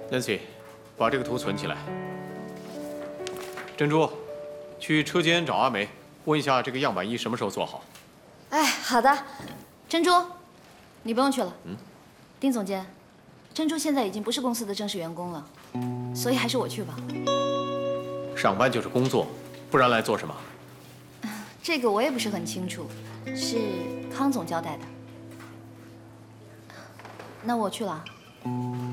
Nancy，把这个图存起来。珍珠，去车间找阿梅，问一下这个样板衣什么时候做好。 哎，好的。珍珠，你不用去了。丁总监，珍珠现在已经不是公司的正式员工了，所以还是我去吧。 上班就是工作，不然来做什么？ 这个我也不是很清楚，是康总交代的。那我去了。